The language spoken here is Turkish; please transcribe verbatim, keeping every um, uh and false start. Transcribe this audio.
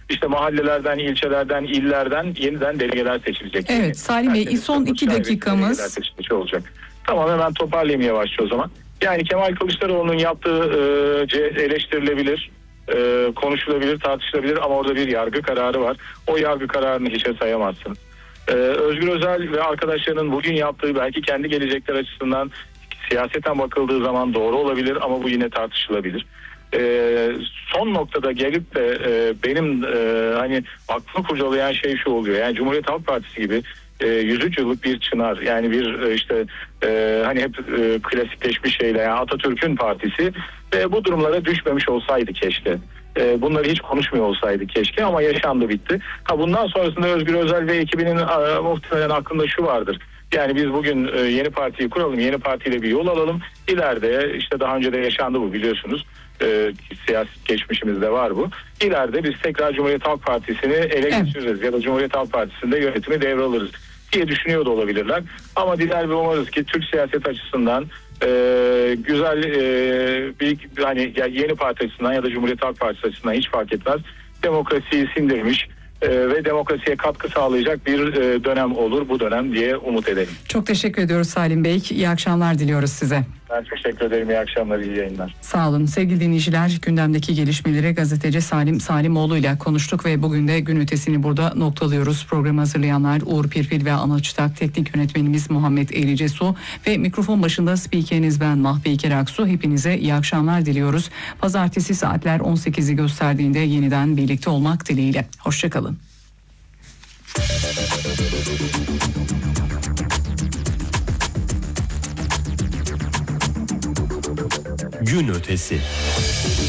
işte mahallelerden, ilçelerden, illerden yeniden delegeler seçilecek. Evet Salim Bey, son iki dakikamız. Olacak. Tamam, hemen toparlayayım yavaşça o zaman. Yani Kemal Kılıçdaroğlu'nun yaptığı e, eleştirilebilir, e, konuşulabilir, tartışılabilir ama orada bir yargı kararı var. O yargı kararını hiçe sayamazsın. E, Özgür Özel ve arkadaşlarının bugün yaptığı belki kendi gelecekler açısından siyaseten bakıldığı zaman doğru olabilir ama bu yine tartışılabilir. Ee, son noktada gelip de e, benim e, hani aklımı kurcalayan şey şu oluyor. Yani Cumhuriyet Halk Partisi gibi e, yüz üç yıllık bir çınar, yani bir e, işte e, hani hep e, klasikleşmiş şeyle, yani Atatürk'ün partisi ve bu durumlara düşmemiş olsaydı keşke. E, bunları hiç konuşmuyor olsaydı keşke ama yaşandı, bitti. Ha, bundan sonrasında Özgür Özel ve ekibinin e, muhtemelen aklında şu vardır. Yani biz bugün e, yeni partiyi kuralım, yeni partiyle bir yol alalım. İleride işte daha önce de yaşandı bu, biliyorsunuz. E, siyasi geçmişimizde var bu. İleride biz tekrar Cumhuriyet Halk Partisi'ni ele evet. geçiririz ya da Cumhuriyet Halk Partisi'nde yönetimi devralırız diye düşünüyor da olabilirler. Ama diler ve umarız ki Türk siyaset açısından e, güzel e, bir hani yeni parti açısından ya da Cumhuriyet Halk Partisi açısından hiç fark etmez. Demokrasiyi sindirmiş Ee, ve demokrasiye katkı sağlayacak bir e, dönem olur bu dönem diye umut edelim. Çok teşekkür ediyoruz Salim Bey. İyi akşamlar diliyoruz size. Ben teşekkür ederim. İyi akşamlar, iyi yayınlar. Sağ olun. Sevgili dinleyiciler, gündemdeki gelişmeleri gazeteci Salim Salimoğlu ile konuştuk ve bugün de gün ötesini burada noktalıyoruz. Programı hazırlayanlar Uğur Pirpil ve Ana Çıtak, teknik yönetmenimiz Muhammed Eğricesu ve mikrofon başında spikeriniz ben Mahfi İker Aksu. Hepinize iyi akşamlar diliyoruz. Pazartesi saatler on sekizi gösterdiğinde yeniden birlikte olmak dileğiyle. Hoşçakalın. Gün ötesi.